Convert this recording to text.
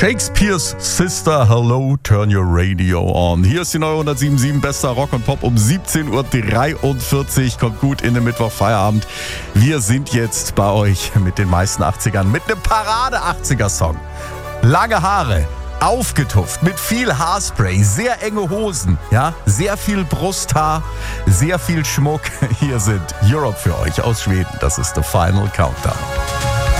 Shakespeare's Sister, hello, turn your radio on. Hier ist die neue 107.7 bester Rock und Pop um 17.43 Uhr. Kommt gut in den Mittwoch-Feierabend. Wir sind jetzt bei euch mit den meisten 80ern, mit einem Parade-80er-Song. Lange Haare, aufgetupft, mit viel Haarspray, sehr enge Hosen, ja, sehr viel Brusthaar, sehr viel Schmuck. Hier sind Europe für euch aus Schweden. Das ist The Final Countdown.